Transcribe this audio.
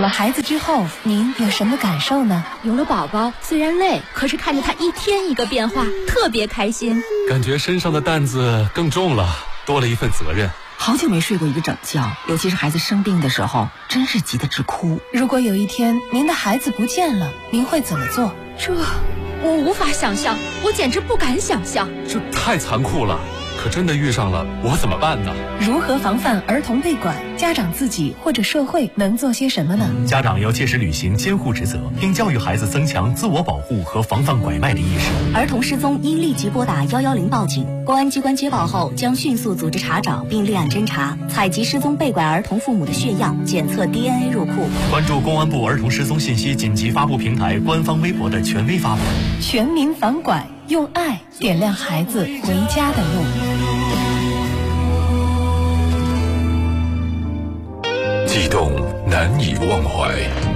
了孩子之后，您有什么感受呢？ 有了宝宝，虽然累，可是看着他一天一个变化，特别开心。 感觉身上的担子更重了，多了一份责任。 好久没睡过一个整觉，尤其是孩子生病的时候，真是急得直哭。 如果有一天您的孩子不见了，您会怎么做？ 我无法想象，我简直不敢想象。 这太残酷了，可真的遇上了，我怎么办呢？ 如何防范儿童被拐？家长自己或者社会能做些什么呢？ 家长要切实履行监护职责，并教育孩子增强自我保护和防范拐卖的意识。 儿童失踪应立即拨打110报警，公安机关接报后将迅速组织查找并立案侦查，采集失踪被拐儿童父母的血样，检测 DNA 入库。 关注公安部儿童失踪信息紧急发布平台官方微博的权威发布。 全民防拐，用爱点亮孩子回家的路。 悸动难以忘怀，